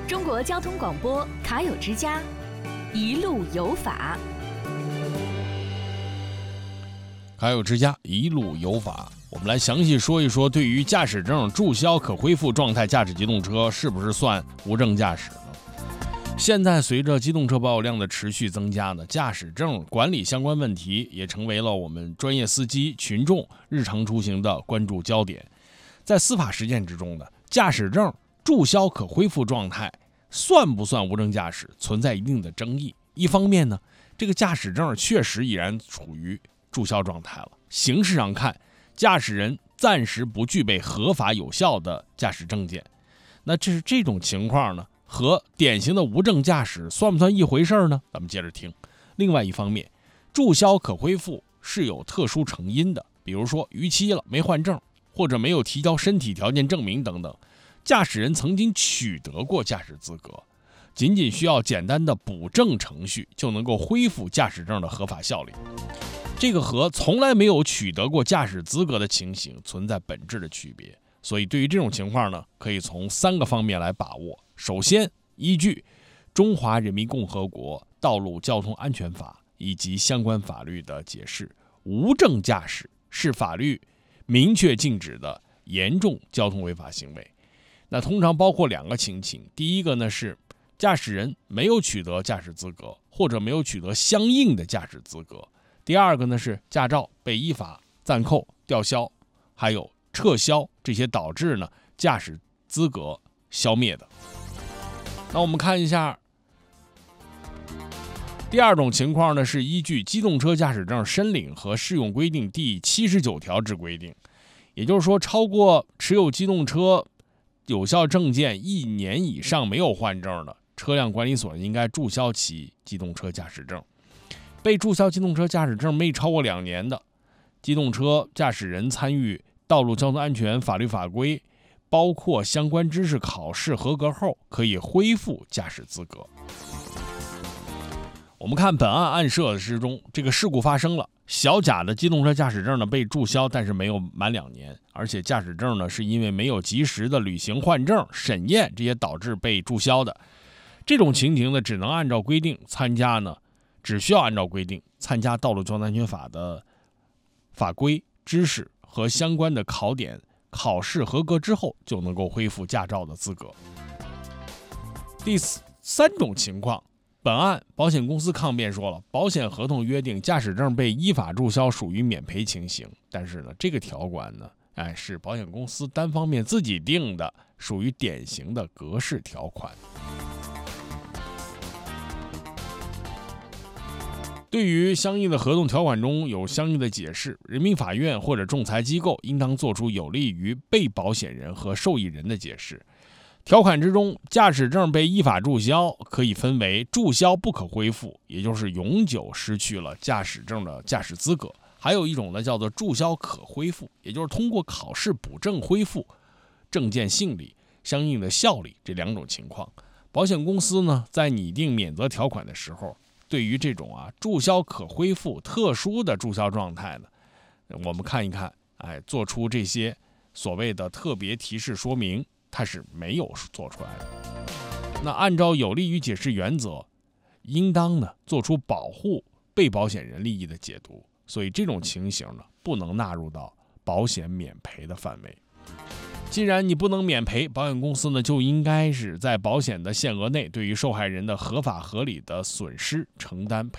中国交通广播卡友之家，一路有法。 卡友之家，一路有法。我们来详细说一说，对于驾驶证注销可恢复状态驾驶机动车，是不是算无证驾驶呢？现在随着机动车保有量的持续增加呢，驾驶证管理相关问题也成为了我们专业司机群众日常出行的关注焦点。在司法实践之中呢，驾驶证注销可恢复状态算不算无证驾驶，存在一定的争议。一方面呢，这个驾驶证确实已然处于注销状态了，形式上看，驾驶人暂时不具备合法有效的驾驶证件。那这种情况呢，和典型的无证驾驶算不算一回事呢？咱们接着听。另外一方面，注销可恢复是有特殊成因的，比如说逾期了没换证，或者没有提交身体条件证明等等，驾驶人曾经取得过驾驶资格，仅仅需要简单的补证程序就能够恢复驾驶证的合法效力。这个和从来没有取得过驾驶资格的情形存在本质的区别。所以对于这种情况呢，可以从3个方面来把握。首先，依据中华人民共和国道路交通安全法以及相关法律的解释，无证驾驶是法律明确禁止的严重交通违法行为。那通常包括2个情形，第一个呢是驾驶人没有取得驾驶资格，或者没有取得相应的驾驶资格；第二个呢是驾照被依法暂扣、吊销，还有撤销，这些导致呢驾驶资格消灭的。那我们看一下第二种情况呢，是依据《机动车驾驶证申领和适用规定》第79条之规定，也就是说，超过持有机动车有效证件1年以上没有换证的，车辆管理所应该注销其机动车驾驶证。被注销机动车驾驶证没超过2年的机动车驾驶人参与道路交通安全法律法规，包括相关知识考试合格后，可以恢复驾驶资格。我们看本案案涉之中，这个事故发生了，小甲的机动车驾驶证呢被注销，但是没有满2年，而且驾驶证呢是因为没有及时的履行换证、审验，这些导致被注销的。这种情形呢，只需要按照规定参加道路交通安全法的法规知识和相关的考点考试合格之后，就能够恢复驾照的资格。第3种情况，本案保险公司抗辩说了，保险合同约定驾驶证被依法注销属于免赔情形，但是呢，这个条款呢，是保险公司单方面自己定的，属于典型的格式条款。对于相应的合同条款中有相应的解释，人民法院或者仲裁机构应当作出有利于被保险人和受益人的解释。条款之中，驾驶证被依法注销可以分为注销不可恢复，也就是永久失去了驾驶证的驾驶资格；还有一种呢叫做注销可恢复，也就是通过考试补证恢复证件性力、相应的效力。这2种情况，保险公司呢在拟定免责条款的时候，对于这种注销可恢复特殊的注销状态呢，我们看一看，做出这些所谓的特别提示说明，它是没有做出来的。那按照有利于解释原则，应当呢做出保护被保险人利益的解读，所以这种情形呢不能纳入到保险免赔的范围。既然你不能免赔，保险公司呢就应该是在保险的限额内，对于受害人的合法合理的损失承担赔